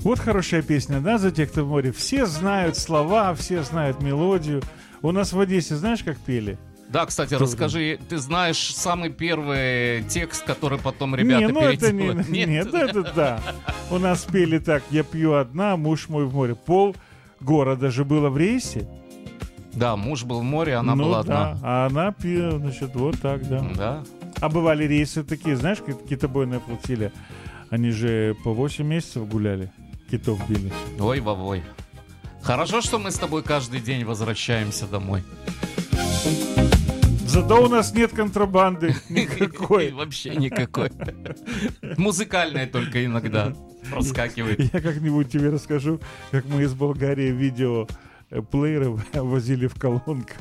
Вот хорошая песня, да, за тех, кто в море. Все знают слова, все знают мелодию. У нас в Одессе, знаешь, как пели? Да, кстати, расскажи, ты знаешь самый первый текст, который потом ребята переделали? Нет, это да. У нас пели так: «Я пью одна, муж мой в море». Пол города же было в рейсе. Да, муж был в море, она была одна. А она пила, значит, вот так, да. Да. А бывали рейсы такие, знаешь, китобойная флотилия. Они же по 8 месяцев гуляли, китов били. Ой, вовой. Хорошо, что мы с тобой каждый день возвращаемся домой. Зато у нас нет контрабанды никакой. Вообще никакой. Музыкальная только иногда проскакивает. Я как-нибудь тебе расскажу, как мы из Болгарии видеоплееры возили в колонках.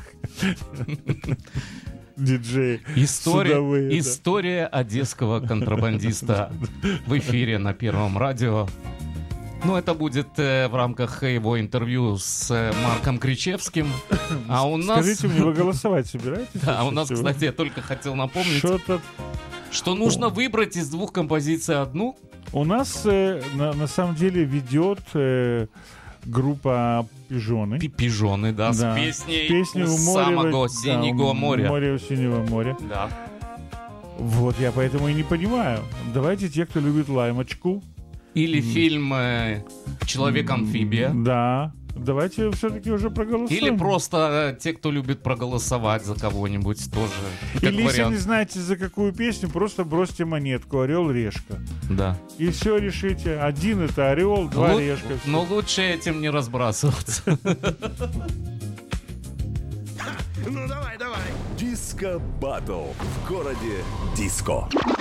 Диджеи судовые. История одесского контрабандиста в эфире на Первом радио. Ну, это будет в рамках его интервью с Марком Кричевским. А у нас... Скажите мне, вы голосовать собираетесь? Да, у нас, кстати, я только хотел напомнить, что нужно выбрать из двух композиций одну. У нас на самом деле ведет группа «Пижоны». «Пижоны», да, с песней «У самого синего моря». «Море у синего моря». Да. Вот, я поэтому и не понимаю. Давайте те, кто любит лаймочку. Или фильм «Человек-амфибия». Да. Давайте все-таки уже проголосуем. Или просто те, кто любит проголосовать за кого-нибудь, тоже. Или если не знаете, за какую песню, просто бросьте монетку «Орел-решка». Да. И все решите. Один это «Орел», два «Решка». Но лучше этим не разбрасываться. Ну давай. Диско-баттл в городе Диско.